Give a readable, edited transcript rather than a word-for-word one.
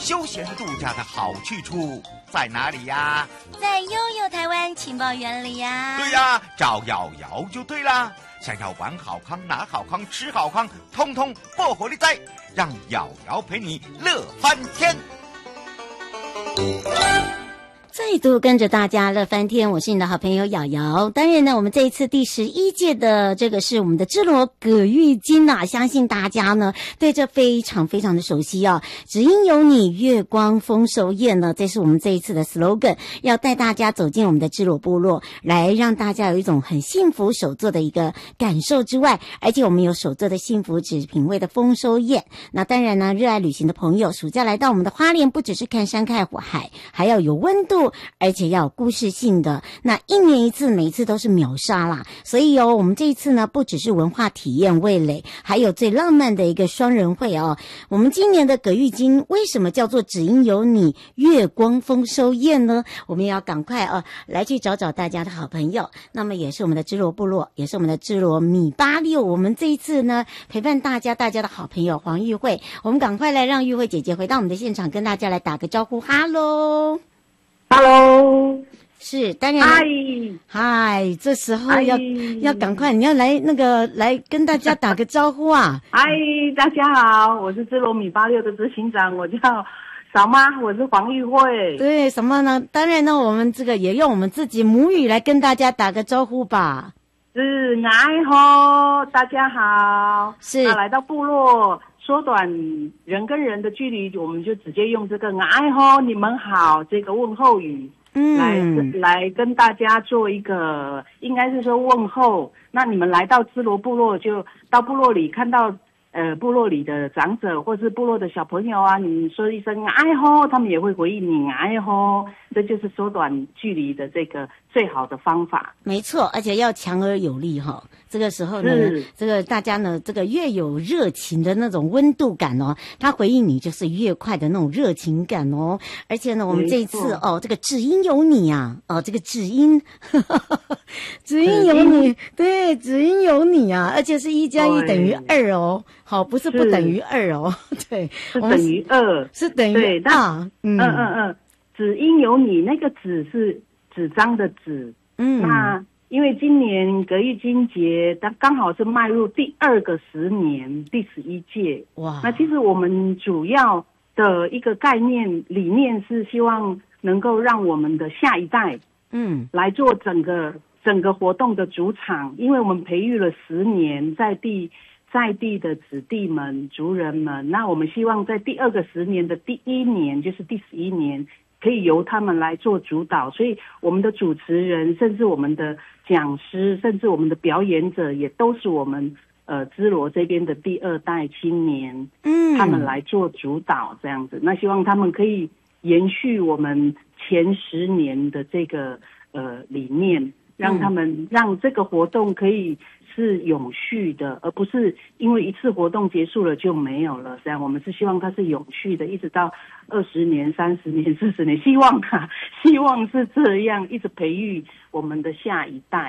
休闲度假的好去处在哪里呀？ 在悠悠台湾情报园里呀。 对呀，找瑶瑶就对啦。想要玩好康、拿好康、吃好康，通通不火力在，让瑶瑶陪你乐翻天。 再度跟着大家乐翻天，我是你的好朋友瑶瑶。当然呢，我们这一次第11届的这个是我们的芝罗葛玉金啊，相信大家呢对这非常非常的熟悉啊。只因有你，月光丰收宴呢，这是我们这一次的 slogan， 要带大家走进我们的芝罗部落，来让大家有一种很幸福手作的一个感受之外，而且我们有手作的幸福纸品味的丰收宴。那当然呢，热爱旅行的朋友，暑假来到我们的花莲，不只是看山看海，还要有温度，而且要有故事性的。那一年一次，每一次都是秒杀啦。所以我们这一次呢，不只是文化体验味蕾，还有最浪漫的一个双人会哦。我们今年的葛玉金为什么叫做只因有你月光丰收宴呢？我们也要赶快来去找找大家的好朋友。那么也是我们的芝罗部落，也是我们的芝罗米86。我们这一次呢，陪伴大家的好朋友黄玉慧，我们赶快来让玉慧姐姐回到我们的现场，跟大家来打个招呼。 Hello， 是当然，嗨，这时候要赶快，你要来跟大家打个招呼啊！ 嗨，大家好，我是芝罗米86的执行长，我叫嫂妈，我是黄玉慧。 对，什么呢？当然呢，我们这个也用我们自己母语来跟大家打个招呼吧。 是爱吼，大家好。 是来到部落。缩短人跟人的距离，我们就直接用这个哎吼你们好这个问候语，来跟大家做一个，应该是说问候。那你们来到芝罗部落，就到部落里看到部落里的长者或是部落的小朋友啊，你说一声哎吼，他们也会回应你哎吼，这就是缩短距离的这个最好的方法。 没错，而且要强而有力哈。这个时候呢，这个大家呢，这个越有热情的那种温度感哦，他回应你就是越快的那种热情感哦。而且呢，我们这一次这个只因有你啊，这个只因只因有你，对，只因有你啊，而且是1+1等于2哦，好，不是不等于2哦，对， 是等于2， 是等于2， 只因有你，那个纸是纸张的纸，那。因为今年葛玉金节，它刚好是迈入第2个10年，第11届。哇！那其实我们主要的一个概念理念是希望能够让我们的下一代，来做整个活动的主场，因为我们培育了10年在地的子弟们、族人们，那我们希望在第2个10年的第1年，就是第11年。可以由他们来做主导，所以我们的主持人，甚至我们的讲师，甚至我们的表演者，也都是我们芝罗这边的第2代青年，他们来做主导这样子。那希望他们可以延续我们前10年的这个理念，让这个活动可以是永续的，而不是因为一次活动结束了就没有了。这样，我们是希望它是永续的，一直到20年、30年、40年，希望是这样，一直培育我们的下一代。